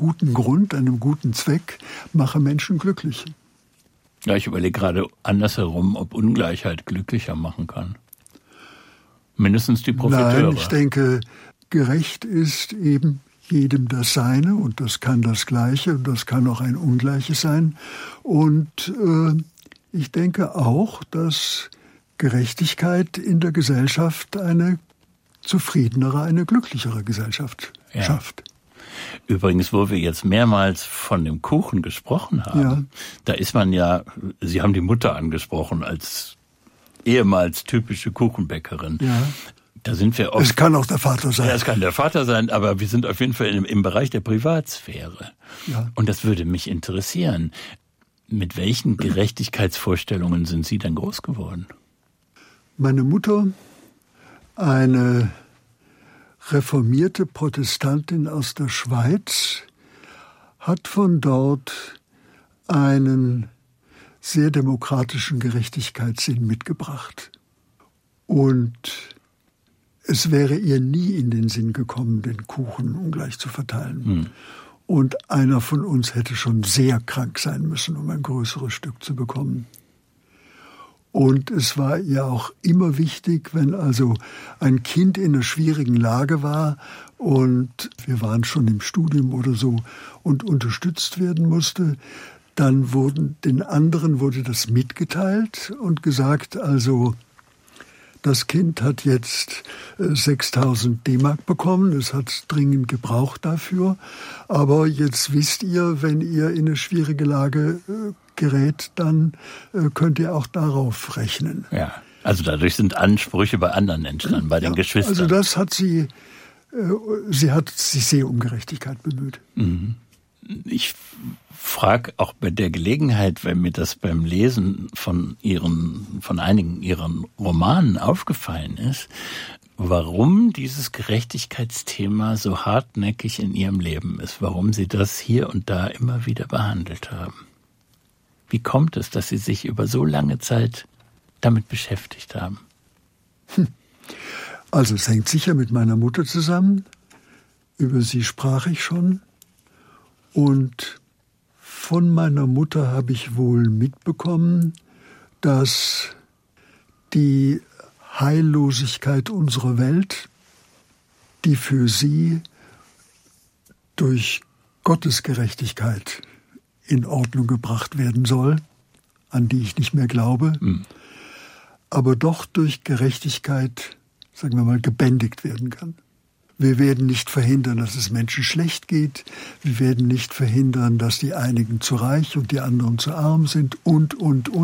guten Grund, einem guten Zweck, mache Menschen glücklich. Ja, ich überlege gerade andersherum, ob Ungleichheit glücklicher machen kann. Mindestens die Profiteure. Nein, ich denke, gerecht ist eben jedem das Seine und das kann das Gleiche und das kann auch ein Ungleiches sein. Und ich denke auch, dass Gerechtigkeit in der Gesellschaft eine zufriedenere, eine glücklichere Gesellschaft schafft. Übrigens, wo wir jetzt mehrmals von dem Kuchen gesprochen haben, da ist man ja, Sie haben die Mutter angesprochen als ehemals typische Kuchenbäckerin. Ja. Da sind wir oft, es kann auch der Vater sein. Ja, es kann der Vater sein, aber wir sind auf jeden Fall im Bereich der Privatsphäre. Ja. Und das würde mich interessieren. Mit welchen Gerechtigkeitsvorstellungen sind Sie denn groß geworden? Meine Mutter, eine reformierte Protestantin aus der Schweiz, hat von dort einen sehr demokratischen Gerechtigkeitssinn mitgebracht. Und es wäre ihr nie in den Sinn gekommen, den Kuchen ungleich zu verteilen. Und einer von uns hätte schon sehr krank sein müssen, um ein größeres Stück zu bekommen. Und es war ihr auch immer wichtig, wenn also ein Kind in einer schwierigen Lage war und wir waren schon im Studium oder so und unterstützt werden musste, dann den anderen wurde das mitgeteilt und gesagt, also das Kind hat jetzt 6.000 D-Mark bekommen, es hat dringend gebraucht dafür, aber jetzt wisst ihr, wenn ihr in eine schwierige Lage gerät, dann könnt ihr auch darauf rechnen. Ja, also dadurch sind Ansprüche bei anderen entstanden, bei den Geschwistern. Also das hat sie hat sich sehr um Gerechtigkeit bemüht. Ich frage auch bei der Gelegenheit, weil mir das beim Lesen von einigen ihren Romanen aufgefallen ist, warum dieses Gerechtigkeitsthema so hartnäckig in ihrem Leben ist, warum sie das hier und da immer wieder behandelt haben. Wie kommt es, dass Sie sich über so lange Zeit damit beschäftigt haben? Also es hängt sicher mit meiner Mutter zusammen. Über sie sprach ich schon. Und von meiner Mutter habe ich wohl mitbekommen, dass die Heillosigkeit unserer Welt, die für sie durch Gottes Gerechtigkeit in Ordnung gebracht werden soll, an die ich nicht mehr glaube, aber doch durch Gerechtigkeit, sagen wir mal, gebändigt werden kann. Wir werden nicht verhindern, dass es Menschen schlecht geht. Wir werden nicht verhindern, dass die einigen zu reich und die anderen zu arm sind und.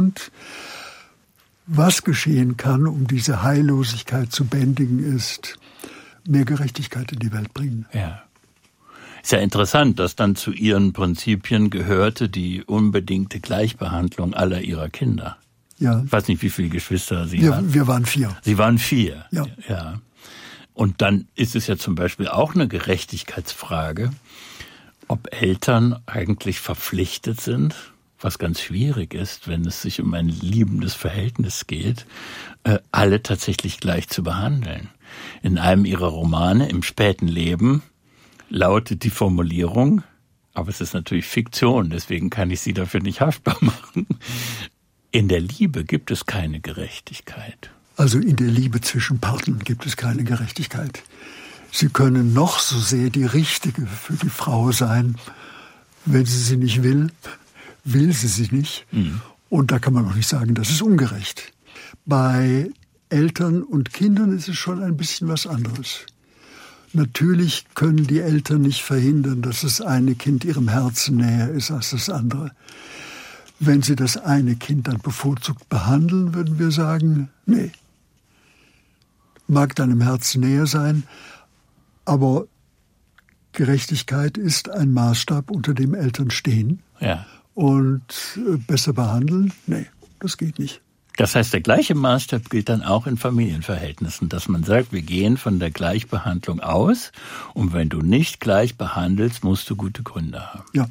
Was geschehen kann, um diese Heillosigkeit zu bändigen, ist mehr Gerechtigkeit in die Welt bringen. Ja. Ist ja interessant, dass dann zu Ihren Prinzipien gehörte die unbedingte Gleichbehandlung aller Ihrer Kinder. Ja. Ich weiß nicht, wie viele Geschwister Sie haben. Wir waren 4. Sie waren 4? Ja. Und dann ist es ja zum Beispiel auch eine Gerechtigkeitsfrage, ob Eltern eigentlich verpflichtet sind, was ganz schwierig ist, wenn es sich um ein liebendes Verhältnis geht, alle tatsächlich gleich zu behandeln. In einem Ihrer Romane, Im späten Leben, lautet die Formulierung, aber es ist natürlich Fiktion, deswegen kann ich Sie dafür nicht haftbar machen. In der Liebe gibt es keine Gerechtigkeit. Also in der Liebe zwischen Partnern gibt es keine Gerechtigkeit. Sie können noch so sehr die Richtige für die Frau sein. Wenn sie nicht will, will sie nicht. Und da kann man auch nicht sagen, das ist ungerecht. Bei Eltern und Kindern ist es schon ein bisschen was anderes. Natürlich können die Eltern nicht verhindern, dass das eine Kind ihrem Herzen näher ist als das andere. Wenn sie das eine Kind dann bevorzugt behandeln, würden wir sagen, nee. Mag deinem Herzen näher sein, aber Gerechtigkeit ist ein Maßstab, unter dem Eltern stehen. Ja. Und besser behandeln, nee, das geht nicht. Das heißt, der gleiche Maßstab gilt dann auch in Familienverhältnissen, dass man sagt, wir gehen von der Gleichbehandlung aus und wenn du nicht gleich behandelst, musst du gute Gründe haben. Ja.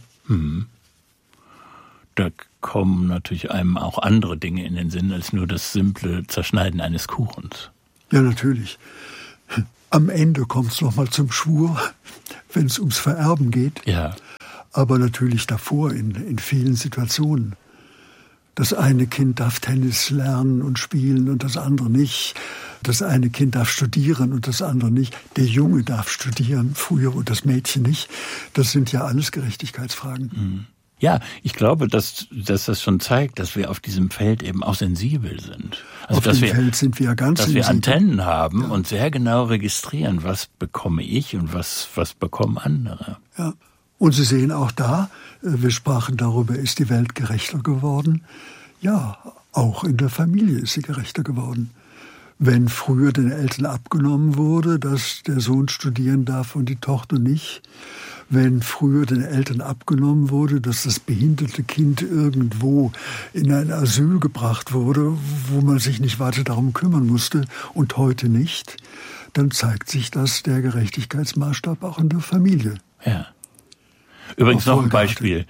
Da kommen natürlich einem auch andere Dinge in den Sinn, als nur das simple Zerschneiden eines Kuchens. Ja, natürlich. Am Ende kommt es nochmal zum Schwur, wenn es ums Vererben geht. Ja. aber natürlich davor in vielen Situationen. Das eine Kind darf Tennis lernen und spielen und das andere nicht. Das eine Kind darf studieren und das andere nicht. Der Junge darf studieren früher und das Mädchen nicht. Das sind ja alles Gerechtigkeitsfragen. Ja, ich glaube, dass das schon zeigt, dass wir auf diesem Feld eben auch sensibel sind. Also, auf dem Feld sind wir ja ganz sensibel. Dass wir Antennen haben und sehr genau registrieren, was bekomme ich und was bekommen andere. Ja. Und Sie sehen auch da, wir sprachen darüber, ist die Welt gerechter geworden? Ja, auch in der Familie ist sie gerechter geworden. Wenn früher den Eltern abgenommen wurde, dass der Sohn studieren darf und die Tochter nicht, wenn früher den Eltern abgenommen wurde, dass das behinderte Kind irgendwo in ein Asyl gebracht wurde, wo man sich nicht weiter darum kümmern musste und heute nicht, dann zeigt sich das der Gerechtigkeitsmaßstab auch in der Familie. Ja. Übrigens noch ein Beispiel,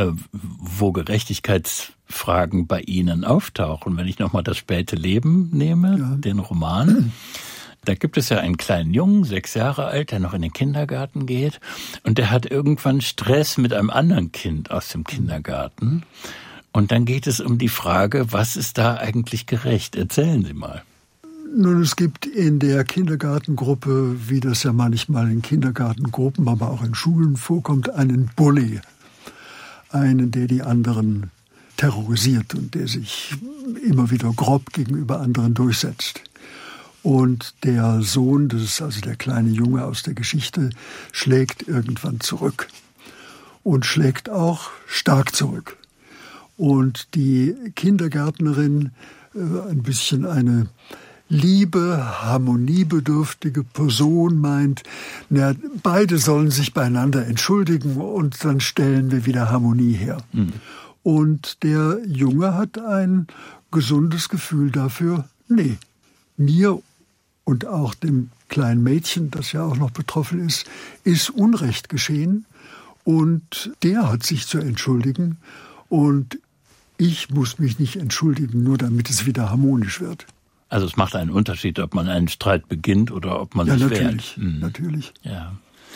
wo Gerechtigkeitsfragen bei Ihnen auftauchen. Wenn ich nochmal das späte Leben nehme, den Roman, da gibt es ja einen kleinen Jungen, 6 Jahre alt, der noch in den Kindergarten geht. Und der hat irgendwann Stress mit einem anderen Kind aus dem Kindergarten. Und dann geht es um die Frage, was ist da eigentlich gerecht? Erzählen Sie mal. Nun, es gibt in der Kindergartengruppe, wie das ja manchmal in Kindergartengruppen, aber auch in Schulen vorkommt, einen Bully. Einen, der die anderen terrorisiert und der sich immer wieder grob gegenüber anderen durchsetzt. Und der Sohn, das ist also der kleine Junge aus der Geschichte, schlägt irgendwann zurück. Und schlägt auch stark zurück. Und die Kindergärtnerin, ein bisschen eine liebe, harmoniebedürftige Person meint, na, beide sollen sich beieinander entschuldigen und dann stellen wir wieder Harmonie her. Und der Junge hat ein gesundes Gefühl dafür, nee, mir und auch dem kleinen Mädchen, das ja auch noch betroffen ist Unrecht geschehen und der hat sich zu entschuldigen und ich muss mich nicht entschuldigen, nur damit es wieder harmonisch wird. Also es macht einen Unterschied, ob man einen Streit beginnt oder ob man sich wehrt. Natürlich. Ja.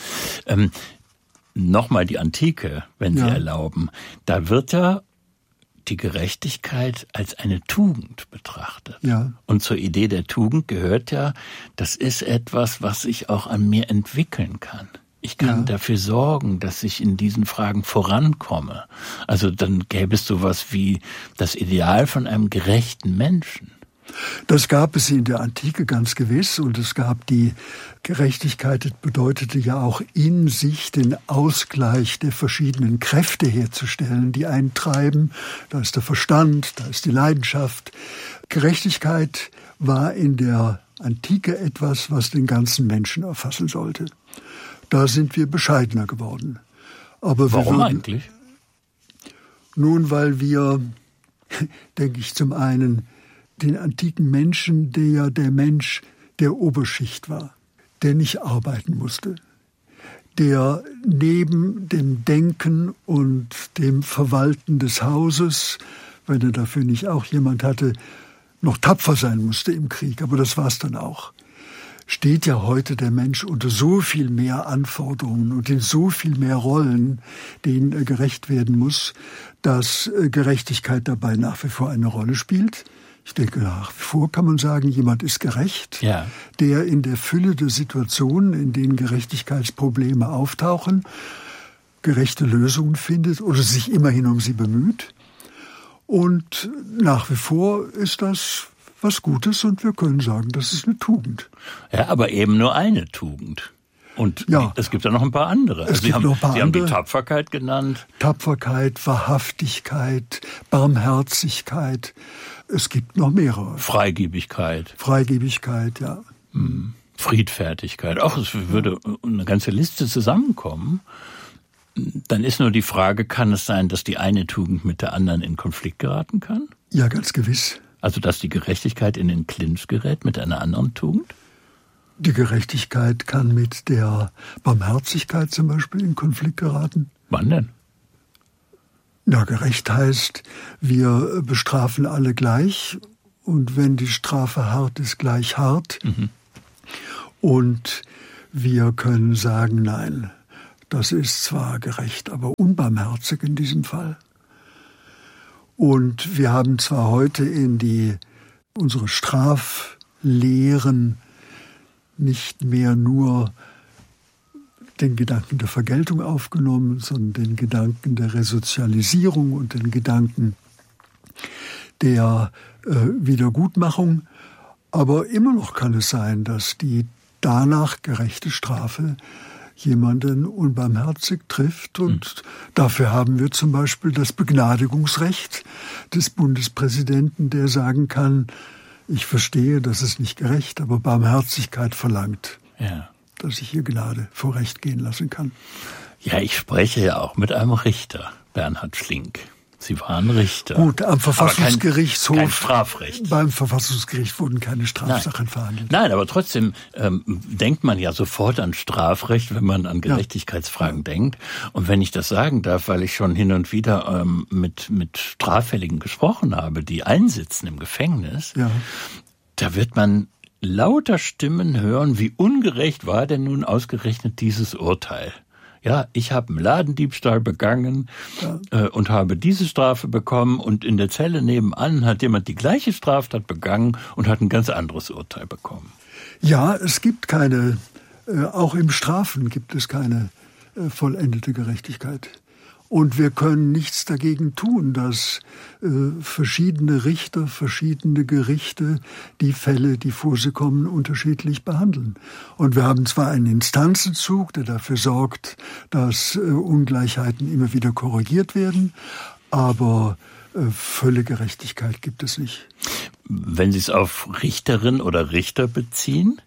Nochmal die Antike, wenn Sie erlauben. Da wird ja die Gerechtigkeit als eine Tugend betrachtet. Ja. Und zur Idee der Tugend gehört ja, das ist etwas, was ich auch an mir entwickeln kann. Ich kann dafür sorgen, dass ich in diesen Fragen vorankomme. Also dann gäbe es sowas wie das Ideal von einem gerechten Menschen. Das gab es in der Antike ganz gewiss und es gab die Gerechtigkeit, das bedeutete ja auch in sich den Ausgleich der verschiedenen Kräfte herzustellen, die einen treiben. Da ist der Verstand, da ist die Leidenschaft. Gerechtigkeit war in der Antike etwas, was den ganzen Menschen erfassen sollte. Da sind wir bescheidener geworden. Aber warum eigentlich? Nun, weil wir, denke ich, zum einen den antiken Menschen, der ja der Mensch der Oberschicht war, der nicht arbeiten musste, der neben dem Denken und dem Verwalten des Hauses, wenn er dafür nicht auch jemand hatte, noch tapfer sein musste im Krieg, aber das war's dann auch. Steht ja heute der Mensch unter so viel mehr Anforderungen und in so viel mehr Rollen, denen er gerecht werden muss, dass Gerechtigkeit dabei nach wie vor eine Rolle spielt. Ich denke, nach wie vor kann man sagen, jemand ist gerecht, der in der Fülle der Situationen, in denen Gerechtigkeitsprobleme auftauchen, gerechte Lösungen findet oder sich immerhin um sie bemüht. Und nach wie vor ist das was Gutes und wir können sagen, das ist eine Tugend. Ja, aber eben nur eine Tugend. Und es gibt ja noch ein paar andere. Sie haben die Tapferkeit genannt. Tapferkeit, Wahrhaftigkeit, Barmherzigkeit. Es gibt noch mehrere. Freigebigkeit, ja. Friedfertigkeit. Auch es würde eine ganze Liste zusammenkommen. Dann ist nur die Frage, kann es sein, dass die eine Tugend mit der anderen in Konflikt geraten kann? Ja, ganz gewiss. Also, dass die Gerechtigkeit in den Clinch gerät mit einer anderen Tugend? Die Gerechtigkeit kann mit der Barmherzigkeit zum Beispiel in Konflikt geraten. Wann denn? Na, gerecht heißt, wir bestrafen alle gleich und wenn die Strafe hart ist, gleich hart. Und wir können sagen, nein, das ist zwar gerecht, aber unbarmherzig in diesem Fall. Und wir haben zwar heute in unsere Straflehren nicht mehr nur den Gedanken der Vergeltung aufgenommen, sondern den Gedanken der Resozialisierung und den Gedanken der Wiedergutmachung. Aber immer noch kann es sein, dass die danach gerechte Strafe jemanden unbarmherzig trifft. Und dafür haben wir zum Beispiel das Begnadigungsrecht des Bundespräsidenten, der sagen kann, ich verstehe, das ist nicht gerecht, aber Barmherzigkeit verlangt, dass ich hier Gnade vor Recht gehen lassen kann. Ja, ich spreche ja auch mit einem Richter, Bernhard Schlink. Sie waren Richter. Gut, am Verfassungsgerichtshof. Kein Strafrecht. Beim Verfassungsgericht wurden keine Strafsachen verhandelt. Nein, aber trotzdem denkt man ja sofort an Strafrecht, wenn man an Gerechtigkeitsfragen denkt. Und wenn ich das sagen darf, weil ich schon hin und wieder mit Straffälligen gesprochen habe, die einsitzen im Gefängnis, da wird man lauter Stimmen hören, wie ungerecht war denn nun ausgerechnet dieses Urteil. Ja, ich habe einen Ladendiebstahl begangen und habe diese Strafe bekommen und in der Zelle nebenan hat jemand die gleiche Straftat begangen und hat ein ganz anderes Urteil bekommen. Ja, es gibt keine, auch im Strafen gibt es keine vollendete Gerechtigkeit. Und wir können nichts dagegen tun, dass verschiedene Richter, verschiedene Gerichte die Fälle, die vor sie kommen, unterschiedlich behandeln. Und wir haben zwar einen Instanzenzug, der dafür sorgt, dass Ungleichheiten immer wieder korrigiert werden, aber völlige Gerechtigkeit gibt es nicht. Wenn Sie es auf Richterin oder Richter beziehen,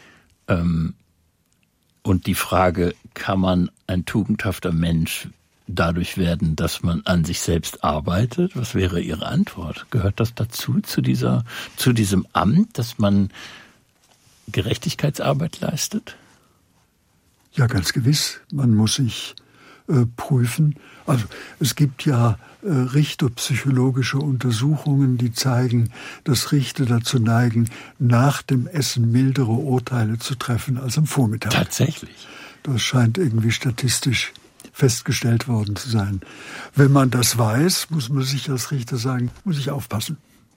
und die Frage, kann man ein tugendhafter Mensch dadurch werden, dass man an sich selbst arbeitet? Was wäre Ihre Antwort? Gehört das dazu, zu diesem Amt, dass man Gerechtigkeitsarbeit leistet? Ja, ganz gewiss. Man muss sich prüfen. Also es gibt ja richterpsychologische Untersuchungen, die zeigen, dass Richter dazu neigen, nach dem Essen mildere Urteile zu treffen als am Vormittag. Tatsächlich? Das scheint irgendwie statistisch festgestellt worden zu sein. Wenn man das weiß, muss man sich als Richter sagen, muss ich aufpassen.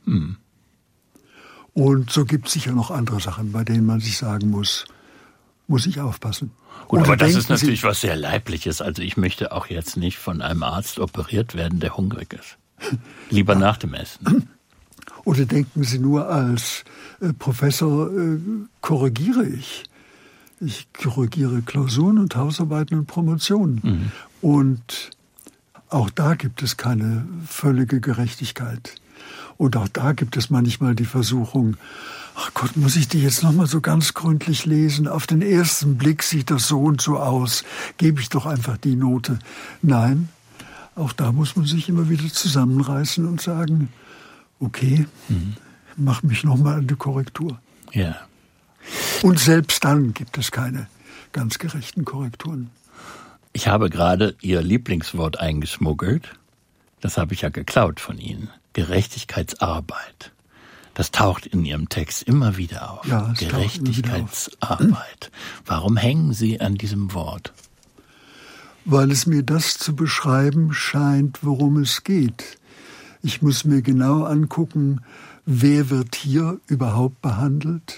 Und so gibt es sicher noch andere Sachen, bei denen man sich sagen muss ich aufpassen. Gut, aber das ist natürlich was sehr Leibliches. Also ich möchte auch jetzt nicht von einem Arzt operiert werden, der hungrig ist. Lieber nach dem Essen. Oder denken Sie nur, als Professor korrigiere ich. Ich korrigiere Klausuren und Hausarbeiten und Promotionen. Und auch da gibt es keine völlige Gerechtigkeit. Und auch da gibt es manchmal die Versuchung, ach Gott, muss ich die jetzt nochmal so ganz gründlich lesen? Auf den ersten Blick sieht das so und so aus. Gebe ich doch einfach die Note. Nein, auch da muss man sich immer wieder zusammenreißen und sagen, okay, mach mich nochmal an die Korrektur. Ja. Und selbst dann gibt es keine ganz gerechten Korrekturen. Ich habe gerade Ihr Lieblingswort eingeschmuggelt. Das habe ich ja geklaut von Ihnen. Gerechtigkeitsarbeit. Das taucht in Ihrem Text immer wieder auf. Ja, es Gerechtigkeitsarbeit. Warum hängen Sie an diesem Wort? Weil es mir das zu beschreiben scheint, worum es geht. Ich muss mir genau angucken, wer wird hier überhaupt behandelt?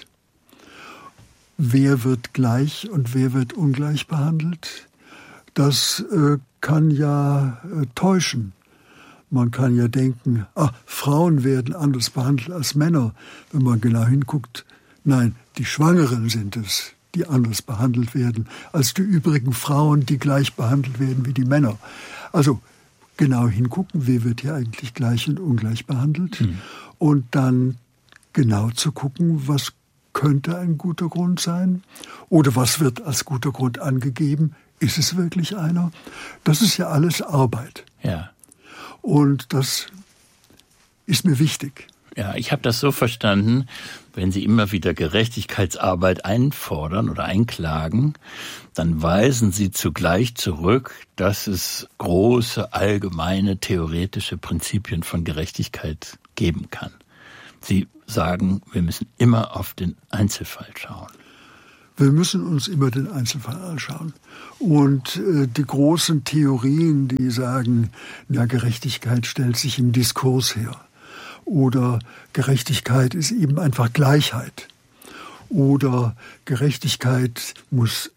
Wer wird gleich und wer wird ungleich behandelt? Das kann ja täuschen. Man kann ja denken, Frauen werden anders behandelt als Männer. Wenn man genau hinguckt, nein, die Schwangeren sind es, die anders behandelt werden als die übrigen Frauen, die gleich behandelt werden wie die Männer. Also genau hingucken, wer wird hier eigentlich gleich und ungleich behandelt. Und dann genau zu gucken, was könnte ein guter Grund sein oder was wird als guter Grund angegeben. Ist es wirklich einer? Das ist ja alles Arbeit. Ja. Und das ist mir wichtig. Ja, ich habe das so verstanden, wenn Sie immer wieder Gerechtigkeitsarbeit einfordern oder einklagen, dann weisen Sie zugleich zurück, dass es große, allgemeine, theoretische Prinzipien von Gerechtigkeit geben kann. Sie sagen, wir müssen immer auf den Einzelfall schauen. Wir müssen uns immer den Einzelfall anschauen. Und die großen Theorien, die sagen, ja, Gerechtigkeit stellt sich im Diskurs her. Oder Gerechtigkeit ist eben einfach Gleichheit. Oder Gerechtigkeit muss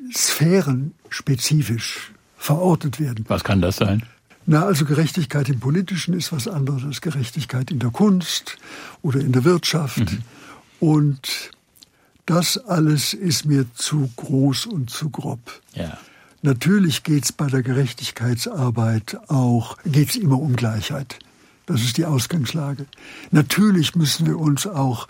sphärenspezifisch verortet werden. Was kann das sein? Na, also Gerechtigkeit im Politischen ist was anderes als Gerechtigkeit in der Kunst oder in der Wirtschaft. Mhm. Und das alles ist mir zu groß und zu grob. Ja. Natürlich geht's bei der Gerechtigkeitsarbeit geht's immer um Gleichheit. Das ist die Ausgangslage. Natürlich müssen wir uns auch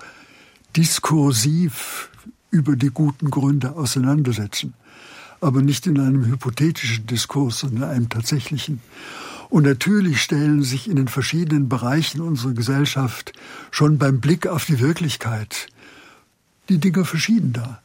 diskursiv über die guten Gründe auseinandersetzen. Aber nicht in einem hypothetischen Diskurs, sondern in einem tatsächlichen. Und natürlich stellen sich in den verschiedenen Bereichen unserer Gesellschaft schon beim Blick auf die Wirklichkeit die Dinge verschieden dar.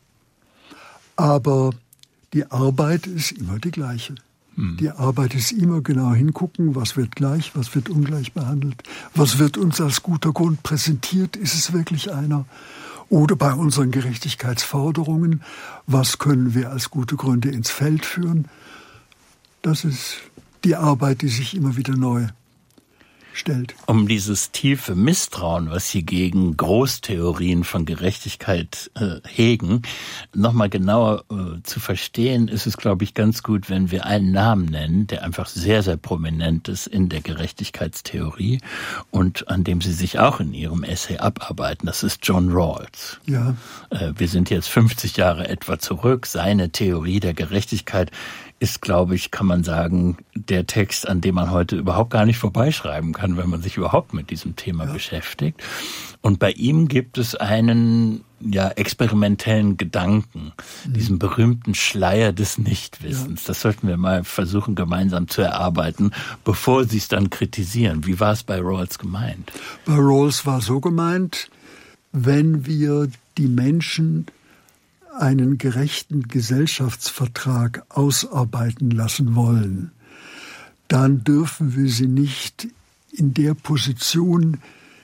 Aber die Arbeit ist immer die gleiche. Die Arbeit ist immer genau hingucken, was wird gleich, was wird ungleich behandelt, was wird uns als guter Grund präsentiert, ist es wirklich einer? Oder bei unseren Gerechtigkeitsforderungen, was können wir als gute Gründe ins Feld führen? Das ist die Arbeit, die sich immer wieder neu stellt. Um dieses tiefe Misstrauen, was Sie gegen Großtheorien von Gerechtigkeit hegen, nochmal genauer zu verstehen, ist es, glaube ich, ganz gut, wenn wir einen Namen nennen, der einfach sehr, sehr prominent ist in der Gerechtigkeitstheorie und an dem Sie sich auch in Ihrem Essay abarbeiten. Das ist John Rawls. Ja. Wir sind jetzt 50 Jahre etwa zurück. Seine Theorie der Gerechtigkeit ist, glaube ich, kann man sagen, der Text, an dem man heute überhaupt gar nicht vorbeischreiben kann, wenn man sich überhaupt mit diesem Thema beschäftigt. Und bei ihm gibt es einen experimentellen Gedanken, diesen berühmten Schleier des Nichtwissens. Das sollten wir mal versuchen, gemeinsam zu erarbeiten, bevor Sie es dann kritisieren. Wie war es bei Rawls gemeint? Bei Rawls war so gemeint, wenn wir die Menschen einen gerechten Gesellschaftsvertrag ausarbeiten lassen wollen, dann dürfen wir sie nicht in der Position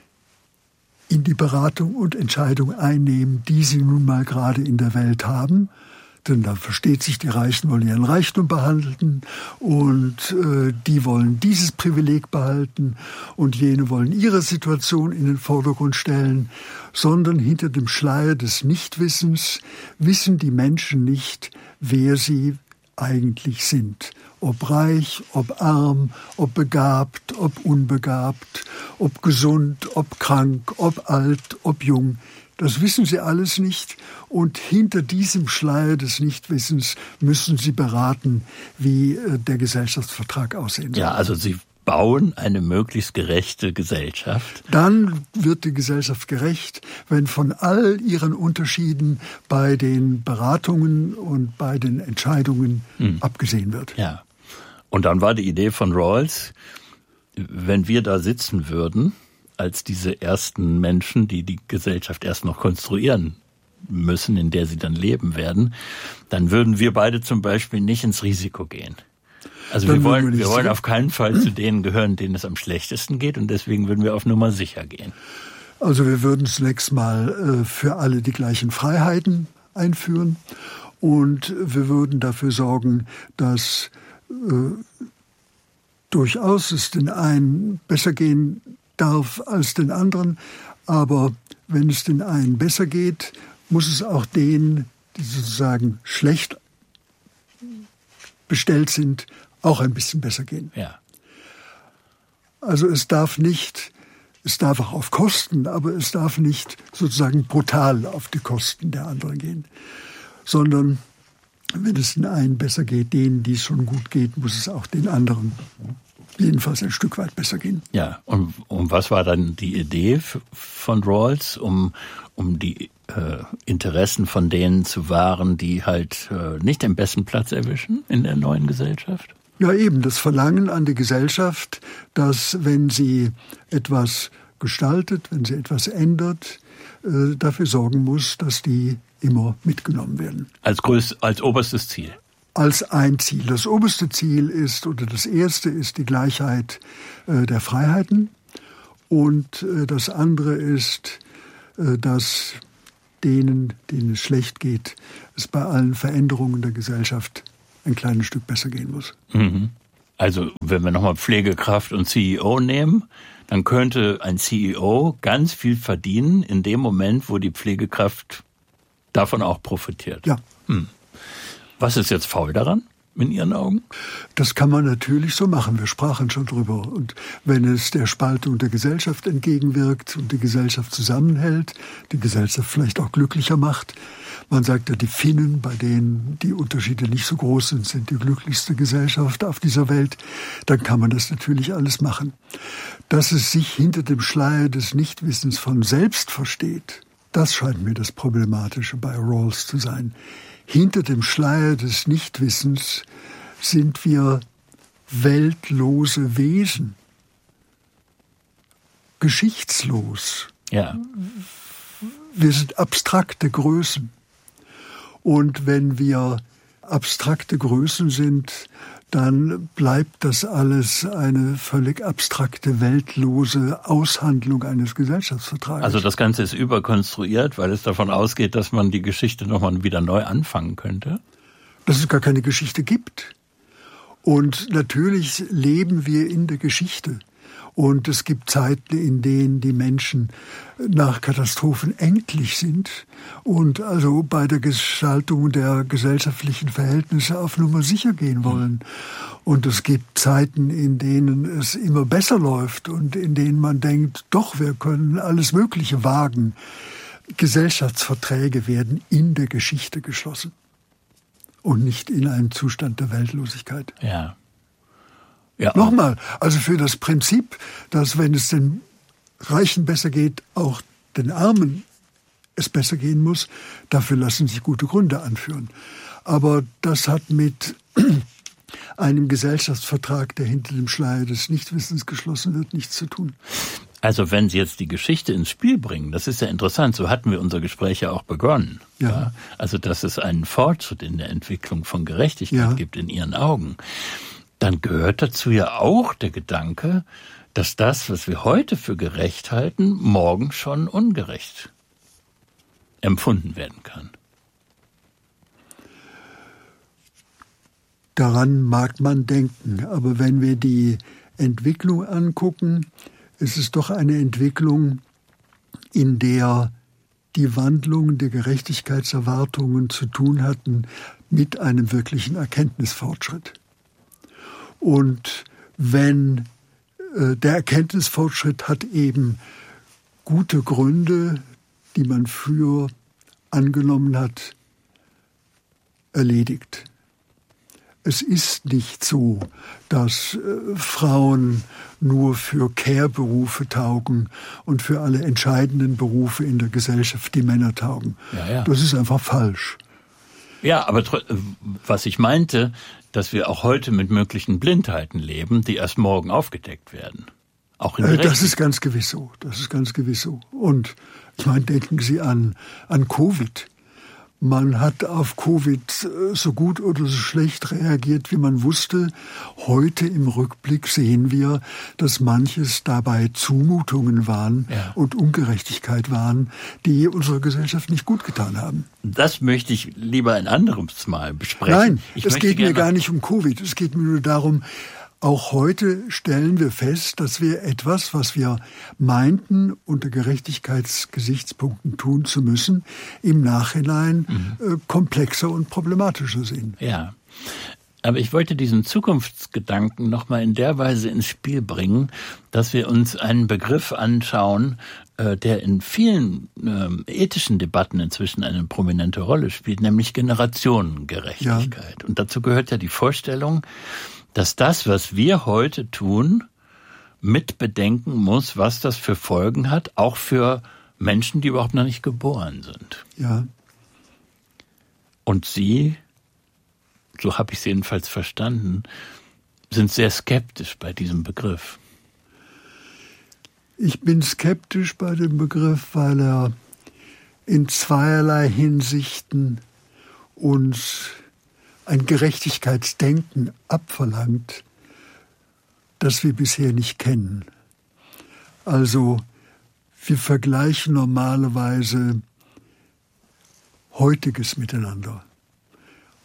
in die Beratung und Entscheidung einnehmen, die sie nun mal gerade in der Welt haben. Denn da versteht sich, die Reichen wollen ihren Reichtum behalten und die wollen dieses Privileg behalten und jene wollen ihre Situation in den Vordergrund stellen, sondern hinter dem Schleier des Nichtwissens wissen die Menschen nicht, wer sie eigentlich sind. Ob reich, ob arm, ob begabt, ob unbegabt, ob gesund, ob krank, ob alt, ob jung. Das wissen sie alles nicht. Und hinter diesem Schleier des Nichtwissens müssen sie beraten, wie der Gesellschaftsvertrag aussehen soll. Ja, also Sie bauen eine möglichst gerechte Gesellschaft. Dann wird die Gesellschaft gerecht, wenn von all ihren Unterschieden bei den Beratungen und bei den Entscheidungen abgesehen wird. Ja. Und dann war die Idee von Rawls, wenn wir da sitzen würden, als diese ersten Menschen, die die Gesellschaft erst noch konstruieren müssen, in der sie dann leben werden, dann würden wir beide zum Beispiel nicht ins Risiko gehen. Also wir wollen auf keinen Fall zu denen gehören, denen es am schlechtesten geht, und deswegen würden wir auf Nummer sicher gehen. Also wir würden zunächst mal für alle die gleichen Freiheiten einführen und wir würden dafür sorgen, dass durchaus es den einen besser gehen darf als den anderen, aber wenn es den einen besser geht, muss es auch denen, die sozusagen schlecht bestellt sind, auch ein bisschen besser gehen. Ja. Also es darf auch auf Kosten, aber es darf nicht sozusagen brutal auf die Kosten der anderen gehen, sondern wenn es den einen besser geht, denen, die es schon gut geht, muss es auch den anderen jedenfalls ein Stück weit besser gehen. Ja, und was war dann die Idee von Rawls, um die Interessen von denen zu wahren, die halt nicht den besten Platz erwischen in der neuen Gesellschaft? Ja, eben das Verlangen an die Gesellschaft, dass wenn sie etwas gestaltet, wenn sie etwas ändert, dafür sorgen muss, dass die immer mitgenommen werden. Als oberstes Ziel? Als ein Ziel. Das oberste Ziel ist, oder das erste ist die Gleichheit der Freiheiten. Und das andere ist, dass denen es schlecht geht, es bei allen Veränderungen der Gesellschaft ein kleines Stück besser gehen muss. Mhm. Also wenn wir nochmal Pflegekraft und CEO nehmen, dann könnte ein CEO ganz viel verdienen in dem Moment, wo die Pflegekraft davon auch profitiert. Ja. Was ist jetzt faul daran, in Ihren Augen? Das kann man natürlich so machen. Wir sprachen schon drüber. Und wenn es der Spaltung der Gesellschaft entgegenwirkt und die Gesellschaft zusammenhält, die Gesellschaft vielleicht auch glücklicher macht. Man sagt ja, die Finnen, bei denen die Unterschiede nicht so groß sind, sind die glücklichste Gesellschaft auf dieser Welt. Dann kann man das natürlich alles machen. Dass es sich hinter dem Schleier des Nichtwissens von selbst versteht, das scheint mir das Problematische bei Rawls zu sein. Hinter dem Schleier des Nichtwissens sind wir weltlose Wesen, geschichtslos. Ja. Wir sind abstrakte Größen. Und wenn wir abstrakte Größen sind, dann bleibt das alles eine völlig abstrakte, weltlose Aushandlung eines Gesellschaftsvertrages. Also das Ganze ist überkonstruiert, weil es davon ausgeht, dass man die Geschichte nochmal wieder neu anfangen könnte? Dass es gar keine Geschichte gibt. Und natürlich leben wir in der Geschichte. Und es gibt Zeiten, in denen die Menschen nach Katastrophen endlich sind und also bei der Gestaltung der gesellschaftlichen Verhältnisse auf Nummer sicher gehen wollen. Und es gibt Zeiten, in denen es immer besser läuft und in denen man denkt, doch, wir können alles Mögliche wagen. Gesellschaftsverträge werden in der Geschichte geschlossen und nicht in einem Zustand der Weltlosigkeit. Ja. Ja. Nochmal, also für das Prinzip, dass wenn es den Reichen besser geht, auch den Armen es besser gehen muss, dafür lassen sich gute Gründe anführen. Aber das hat mit einem Gesellschaftsvertrag, der hinter dem Schleier des Nichtwissens geschlossen wird, nichts zu tun. Also wenn Sie jetzt die Geschichte ins Spiel bringen, das ist ja interessant, so hatten wir unser Gespräch ja auch begonnen. Ja. Also dass es einen Fortschritt in der Entwicklung von Gerechtigkeit gibt in Ihren Augen. Dann gehört dazu ja auch der Gedanke, dass das, was wir heute für gerecht halten, morgen schon ungerecht empfunden werden kann. Daran mag man denken, aber wenn wir die Entwicklung angucken, ist es doch eine Entwicklung, in der die Wandlungen der Gerechtigkeitserwartungen zu tun hatten mit einem wirklichen Erkenntnisfortschritt. Und wenn der Erkenntnisfortschritt hat eben gute Gründe, die man früher angenommen hat, erledigt. Es ist nicht so, dass Frauen nur für Care-Berufe taugen und für alle entscheidenden Berufe in der Gesellschaft die Männer taugen. Ja. Das ist einfach falsch. Ja, aber was ich meinte, dass wir auch heute mit möglichen Blindheiten leben, die erst morgen aufgedeckt werden. Auch in das ist ganz gewiss so. Das ist ganz gewiss so. Und ich meine, denken Sie an Covid. Man hat auf Covid so gut oder so schlecht reagiert, wie man wusste. Heute im Rückblick sehen wir, dass manches dabei Zumutungen waren und Ungerechtigkeit waren, die unserer Gesellschaft nicht gut getan haben. Das möchte ich lieber ein anderes Mal besprechen. Nein, es geht mir gar nicht um Covid. Es geht mir nur darum, auch heute stellen wir fest, dass wir etwas, was wir meinten, unter Gerechtigkeitsgesichtspunkten tun zu müssen, im Nachhinein komplexer und problematischer sehen. Ja, aber ich wollte diesen Zukunftsgedanken nochmal in der Weise ins Spiel bringen, dass wir uns einen Begriff anschauen, der in vielen ethischen Debatten inzwischen eine prominente Rolle spielt, nämlich Generationengerechtigkeit. Ja. Und dazu gehört ja die Vorstellung, dass das, was wir heute tun, mit bedenken muss, was das für Folgen hat, auch für Menschen, die überhaupt noch nicht geboren sind. Ja. Und Sie, so habe ich es jedenfalls verstanden, sind sehr skeptisch bei diesem Begriff. Ich bin skeptisch bei dem Begriff, weil er in zweierlei Hinsichten uns ein Gerechtigkeitsdenken abverlangt, das wir bisher nicht kennen. Also wir vergleichen normalerweise Heutiges miteinander.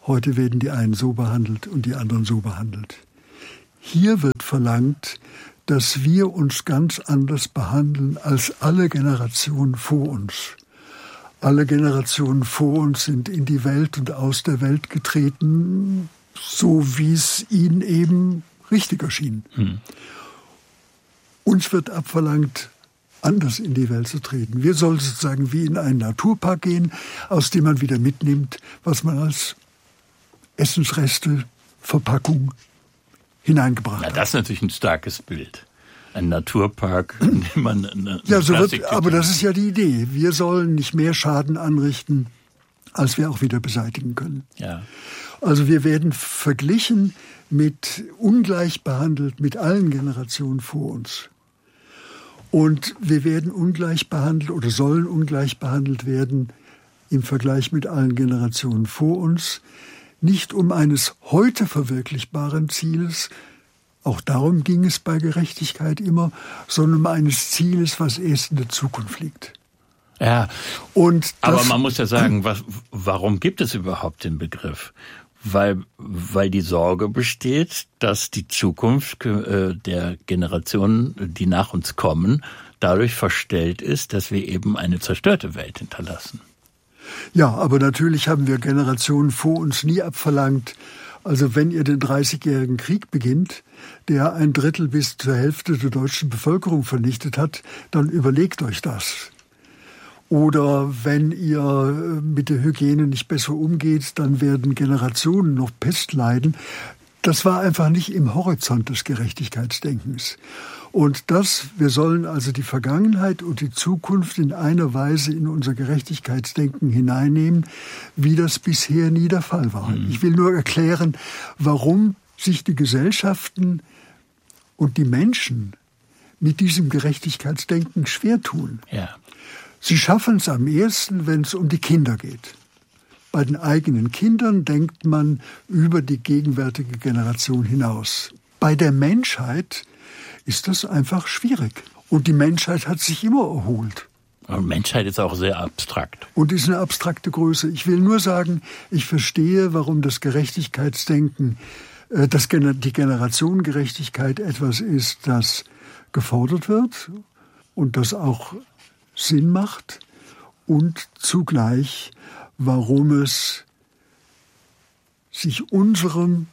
Heute werden die einen so behandelt und die anderen so behandelt. Hier wird verlangt, dass wir uns ganz anders behandeln als alle Generationen vor uns. Alle Generationen vor uns sind in die Welt und aus der Welt getreten, so wie es ihnen eben richtig erschien. Uns wird abverlangt, anders in die Welt zu treten. Wir sollen sozusagen wie in einen Naturpark gehen, aus dem man wieder mitnimmt, was man als Essensreste, Verpackung hineingebracht hat. Das ist natürlich ein starkes Bild. Ein Naturpark, in dem man eine aber das ist ja die Idee. Wir sollen nicht mehr Schaden anrichten, als wir auch wieder beseitigen können. Ja. Also wir werden verglichen ungleich behandelt mit allen Generationen vor uns. Und wir werden ungleich behandelt oder sollen ungleich behandelt werden im Vergleich mit allen Generationen vor uns. Nicht um eines heute verwirklichbaren Zieles, auch darum ging es bei Gerechtigkeit immer, sondern um eines Zieles, was erst in der Zukunft liegt. Ja, aber man muss ja sagen, warum gibt es überhaupt den Begriff? Weil die Sorge besteht, dass die Zukunft der Generationen, die nach uns kommen, dadurch verstellt ist, dass wir eben eine zerstörte Welt hinterlassen. Ja, aber natürlich haben wir Generationen vor uns nie abverlangt. Also wenn ihr den 30-jährigen Krieg beginnt, der 1/3 bis zur Hälfte der deutschen Bevölkerung vernichtet hat, dann überlegt euch das. Oder wenn ihr mit der Hygiene nicht besser umgeht, dann werden Generationen noch Pest leiden. Das war einfach nicht im Horizont des Gerechtigkeitsdenkens. Und wir sollen also die Vergangenheit und die Zukunft in einer Weise in unser Gerechtigkeitsdenken hineinnehmen, wie das bisher nie der Fall war. Ich will nur erklären, warum sich die Gesellschaften und die Menschen mit diesem Gerechtigkeitsdenken schwer tun. Ja. Sie schaffen es am ehesten, wenn es um die Kinder geht. Bei den eigenen Kindern denkt man über die gegenwärtige Generation hinaus. Bei der Menschheit ist das einfach schwierig. Und die Menschheit hat sich immer erholt. Und Menschheit ist auch sehr abstrakt. Und ist eine abstrakte Größe. Ich will nur sagen, ich verstehe, warum das Gerechtigkeitsdenken, die Generationengerechtigkeit etwas ist, das gefordert wird und das auch Sinn macht und zugleich, warum es sich unserem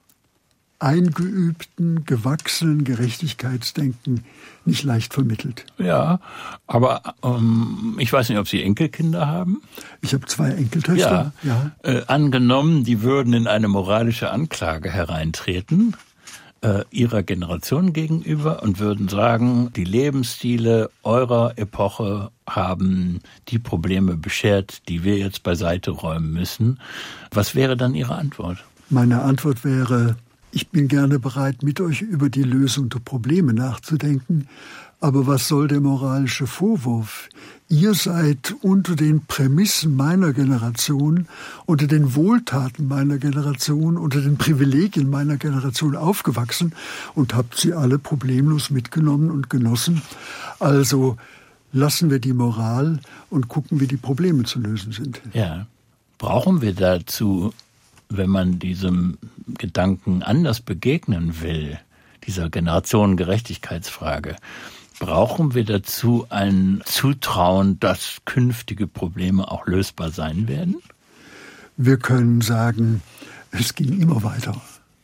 eingeübten, gewachsenen Gerechtigkeitsdenken nicht leicht vermittelt. Ja, aber ich weiß nicht, ob Sie Enkelkinder haben? Ich habe 2 Enkeltöchter. Ja. Angenommen, die würden in eine moralische Anklage hereintreten, ihrer Generation gegenüber und würden sagen, die Lebensstile eurer Epoche haben die Probleme beschert, die wir jetzt beiseite räumen müssen. Was wäre dann Ihre Antwort? Meine Antwort wäre, ich bin gerne bereit, mit euch über die Lösung der Probleme nachzudenken. Aber was soll der moralische Vorwurf? Ihr seid unter den Prämissen meiner Generation, unter den Wohltaten meiner Generation, unter den Privilegien meiner Generation aufgewachsen und habt sie alle problemlos mitgenommen und genossen. Also lassen wir die Moral und gucken, wie die Probleme zu lösen sind. Ja. Brauchen wir dazu, wenn man diesem Gedanken anders begegnen will, dieser Generationengerechtigkeitsfrage, brauchen wir dazu ein Zutrauen, dass künftige Probleme auch lösbar sein werden? Wir können sagen, es ging immer weiter.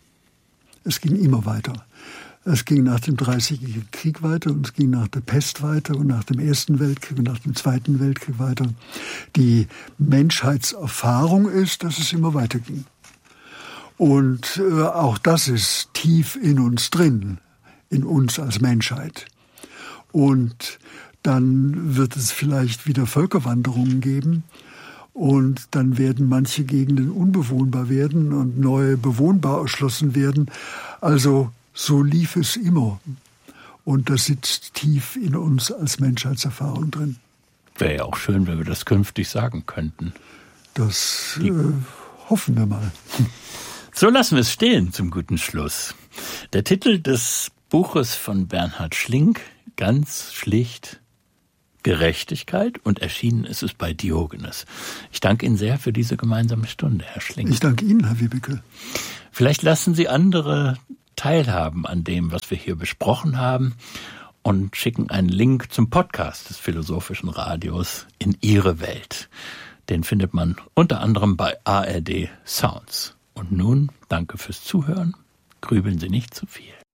Es ging immer weiter. Es ging nach dem 30-jährigen Krieg weiter und es ging nach der Pest weiter und nach dem Ersten Weltkrieg und nach dem Zweiten Weltkrieg weiter. Die Menschheitserfahrung ist, dass es immer weiterging. Und auch das ist tief in uns drin, in uns als Menschheit. Und dann wird es vielleicht wieder Völkerwanderungen geben und dann werden manche Gegenden unbewohnbar werden und neue bewohnbar erschlossen werden. Also so lief es immer und das sitzt tief in uns als Menschheitserfahrung drin. Wäre ja auch schön, wenn wir das künftig sagen könnten. Das hoffen wir mal. So lassen wir es stehen zum guten Schluss. Der Titel des Buches von Bernhard Schlink, ganz schlicht Gerechtigkeit und erschienen ist es bei Diogenes. Ich danke Ihnen sehr für diese gemeinsame Stunde, Herr Schlink. Ich danke Ihnen, Herr Wiebeke. Vielleicht lassen Sie andere teilhaben an dem, was wir hier besprochen haben und schicken einen Link zum Podcast des Philosophischen Radios in Ihre Welt. Den findet man unter anderem bei ARD Sounds. Und nun, danke fürs Zuhören. Grübeln Sie nicht zu viel.